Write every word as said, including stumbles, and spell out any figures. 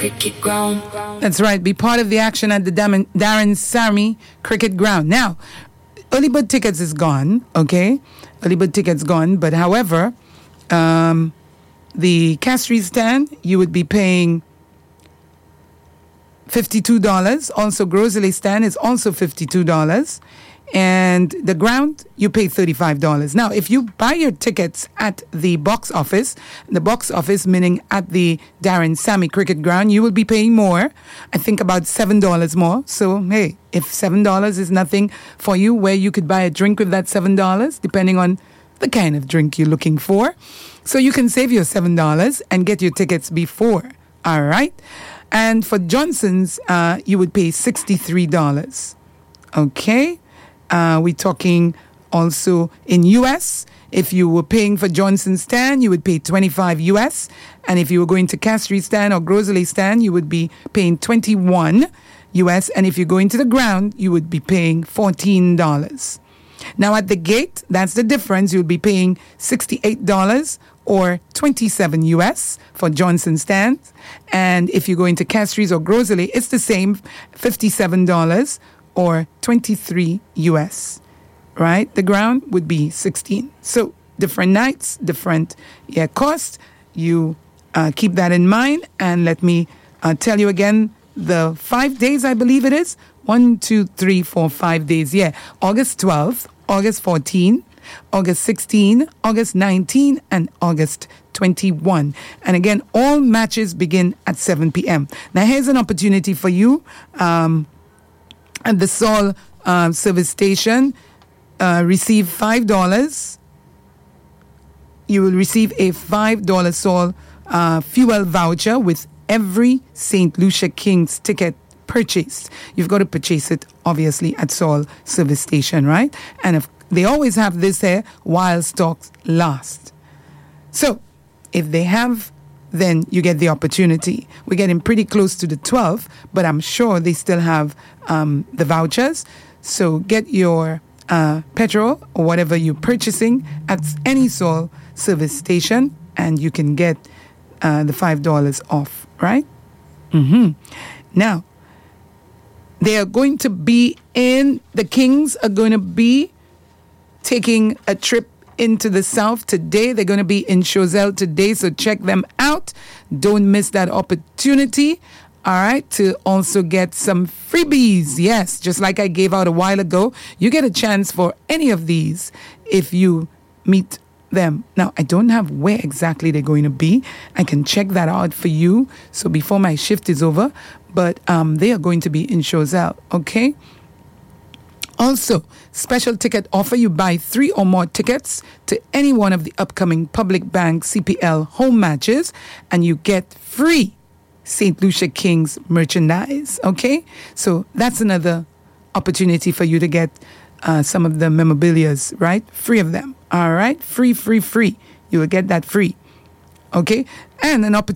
cricket ground. That's right. Be part of the action at the Darren, Darren Sammy Cricket Ground. Now, early bird tickets is gone, okay? Early bird tickets gone. But however, um, the Castries stand, you would be paying fifty-two dollars. Also, Grosley stand is also fifty-two dollars. And the ground, you pay thirty-five dollars. Now, if you buy your tickets at the box office, the box office meaning at the Darren Sammy Cricket Ground, you will be paying more. I think about seven dollars more. So, hey, if seven dollars is nothing for you, where you could buy a drink with that seven dollars, depending on the kind of drink you're looking for. So you can save your seven dollars and get your tickets before. All right? And for Johnson's, uh, you would pay sixty-three dollars. Okay? Uh, we're talking also in U S. If you were paying for Johnson's stand, you would pay twenty-five U S. And if you were going to Castries stand or Grosley stand, you would be paying twenty-one U S. And if you're going to the ground, you would be paying fourteen dollars. Now at the gate, that's the difference. You'll be paying sixty-eight dollars or twenty-seven U S for Johnson stands. And if you're going to Castries or Grosley, it's the same, fifty-seven dollars or twenty-three U S, right? The ground would be sixteen. So different nights, different yeah, cost. You uh, keep that in mind. And let me uh, tell you again, the five days, I believe it is. One, two, three, four, five days. Yeah. August twelfth, August fourteenth, August sixteenth, August nineteenth, and August twenty-first. And again, all matches begin at seven p.m. Now, here's an opportunity for you. Um, At the Saul uh, service station, uh, receive five dollars. You will receive a five dollars Saul uh, fuel voucher with every Saint Lucia Kings ticket purchased. You've got to purchase it, obviously, at Saul service station, right? And if they always have this here while stocks last. So, if they have, then you get the opportunity. We're getting pretty close to the twelfth, but I'm sure they still have um, the vouchers. So get your uh, petrol or whatever you're purchasing at any Saul service station, and you can get uh, the five dollars off, right? Mm-hmm. Now, they are going to be in, the Kings are going to be taking a trip into the South today. They're going to be in Choiseul today, so check them out. Don't miss that opportunity, all right, to also get some freebies. Yes, just like I gave out a while ago, you get a chance for any of these if you meet them. Now, I don't have where exactly they're going to be. I can check that out for you, so before my shift is over, but um, they are going to be in Choiseul, okay? Also, special ticket offer. You buy three or more tickets to any one of the upcoming Public Bank C P L home matches, and you get free Saint Lucia Kings merchandise, okay? So that's another opportunity for you to get uh, some of the memorabilias, right? Free of them, all right? Free, free, free. You will get that free, okay? And an opportunity